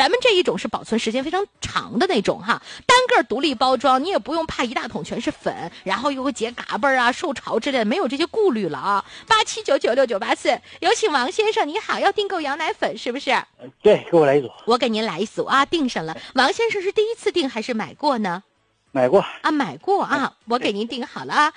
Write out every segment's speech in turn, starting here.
咱们这一种是保存时间非常长的那种哈，单个独立包装，你也不用怕一大桶全是粉，然后又会结嘎巴啊、受潮之类的，没有这些顾虑了啊。87996984，有请王先生，你好，要订购羊奶粉是不是？ 对，给我来一组。 我给您来一组啊，订上了。王先生是第一次订还是买过呢？ 买过啊，买过啊，我给您订好了啊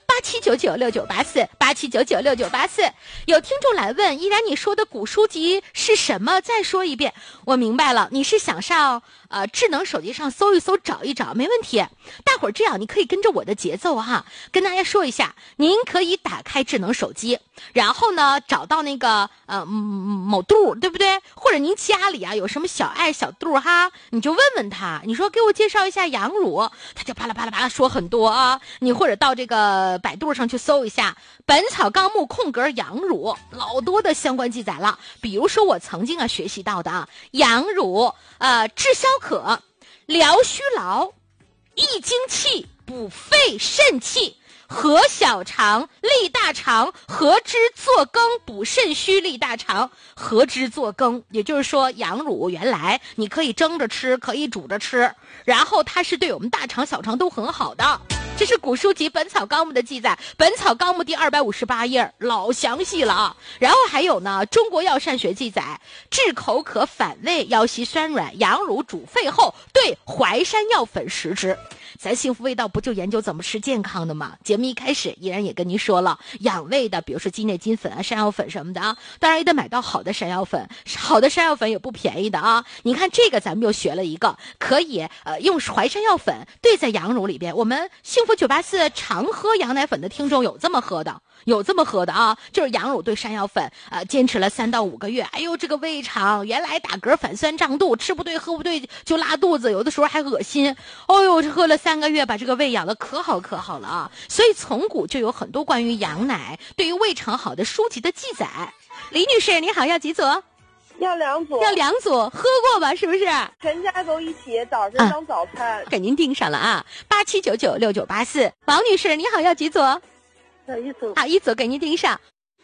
87996984，87996984。有听众来问，依然你说的古书籍是什么？再说一遍。我明白了，你是想上智能手机上搜一搜找一找，没问题。大伙儿这样，你可以跟着我的节奏哈，跟大家说一下，您可以打开智能手机，然后呢找到那个某度，对不对？或者您家里啊有什么小爱小度哈，你就问问他，你说给我介绍一下羊乳，他就啪啦啪啦啪啦说很多啊。你或者到这个百度上去搜一下《本草纲目》羊乳，老多的相关记载了。比如说我曾经学习到的啊，羊乳治消渴、疗虚劳、益精气、补肺肾气、和小肠、利大肠，和之作羹，补肾虚利大肠，和之作羹。也就是说，羊乳原来你可以蒸着吃，可以煮着吃，然后它是对我们大肠小肠都很好的。这是古书籍《本草纲目》的记载，《本草纲目》第258页，老详细了啊。然后还有呢，《中国药膳学》记载，治口渴反胃、腰膝酸软，羊乳煮沸后兑淮山药粉食之。咱幸福味道不就研究怎么吃健康的吗？节目一开始依然也跟您说了，养胃的，比如说鸡内金粉啊、山药粉什么的啊，当然也得买到好的山药粉，好的山药粉也不便宜的啊。你看这个咱们又学了一个，可以用淮山药粉兑在羊乳里边。我们幸福984常喝羊奶粉的听众有这么喝的啊，就是羊乳兑山药粉坚持了3到5个月，哎呦这个胃肠原来打嗝反酸胀肚，吃不对喝不对就拉肚子，有的时候还恶心，哦呦这喝了3个月把这个胃养得可好了啊。所以从古就有很多关于羊奶对于胃肠好的书籍的记载。李女士你好，要几组？ 要2组， 喝过吧？是不是？ 全家都一起，早上当早餐。 给您订上了啊，87996984。王女士你好，要几组？ 要1组。 好，1组给您订上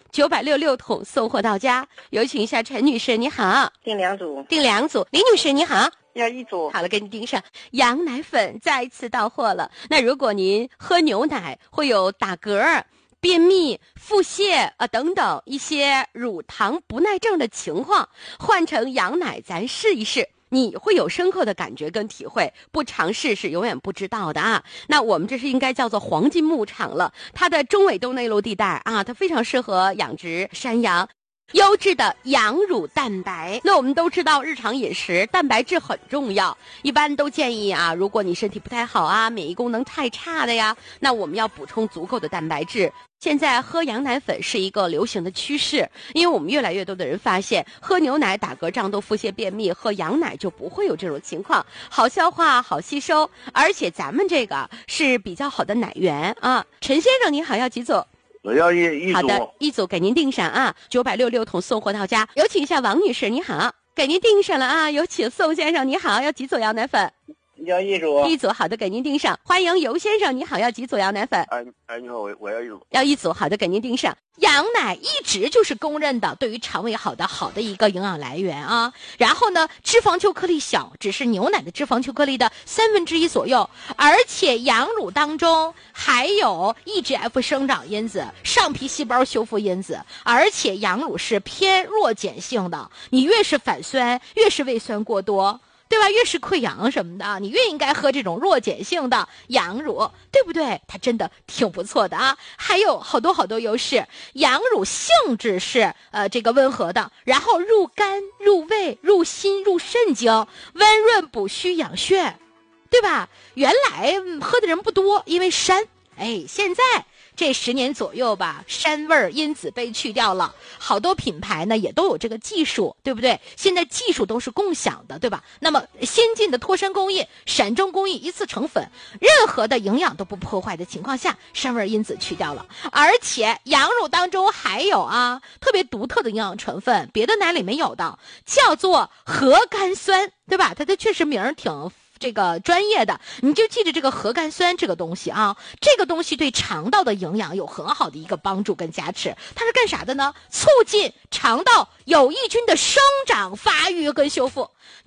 ，966桶送货到家。有请一下陈女士，你好。 订2组。 订2组。李女士你好。 要1组。 好了，给你订上。羊奶粉再次到货了。那如果您喝牛奶会有打嗝、便秘、腹泻等等一些乳糖不耐症的情况，换成羊奶咱试一试，你会有深刻的感觉跟体会，不尝试是永远不知道的啊。那我们这是应该叫做黄金牧场了，它的中纬东内陆地带啊，它非常适合养殖山羊。优质的羊乳蛋白，那我们都知道日常饮食蛋白质很重要，一般都建议啊，如果你身体不太好啊，免疫功能太差的呀，那我们要补充足够的蛋白质。现在喝羊奶粉是一个流行的趋势，因为我们越来越多的人发现喝牛奶打嗝胀肚腹泻便秘，喝羊奶就不会有这种情况，好消化好吸收，而且咱们这个是比较好的奶源啊。陈先生你好，要几组？ 我要一组。 好的，1组给您订上啊，966桶送货到家。有请一下王女士，你好，给您订上了啊。有请宋先生，你好，要几组羊奶粉？ 要1组。 1组，好的，给您订上。欢迎尤先生，你好，要几组羊奶粉？ 你好，我要1组。 要1组，好的，给您订上。羊奶一直就是公认的对于肠胃好的一个营养来源啊。然后呢，脂肪球颗粒小，只是牛奶的脂肪球颗粒的1/3左右，而且羊乳当中还有 EGF 生长因子、上皮细胞修复因子，而且羊乳是偏弱碱性的，你越是反酸，越是胃酸过多，对吧？越是溃疡什么的，你越应该喝这种弱碱性的羊乳，对不对？它真的挺不错的啊，还有好多优势。羊乳性质是这个温和的，然后入肝、入胃、入心、入肾经，温润补虚养血，对吧？原来喝的人不多，因为膻，现在这10年左右吧，膻味因子被去掉了，好多品牌呢也都有这个技术，对不对？现在技术都是共享的，对吧？那么先进的脱膻工艺、闪蒸工艺一次成粉，任何的营养都不破坏的情况下，膻味因子去掉了，而且羊乳当中还有特别独特的营养成分，别的奶里没有的，叫做核苷酸，对吧？它确实名儿挺这个专业的，你就记着这个核苷酸这个东西啊，这个东西对肠道的营养有很好的一个帮助跟加持。它是干啥的呢？促进肠道有益菌的生长、发育跟修复。